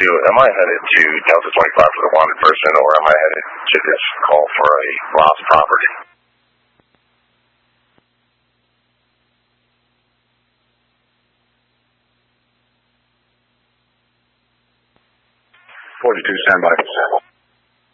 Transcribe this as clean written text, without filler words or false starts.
am I headed to Delta 25 for the wanted person, or am I headed to this call for a lost property? Standby.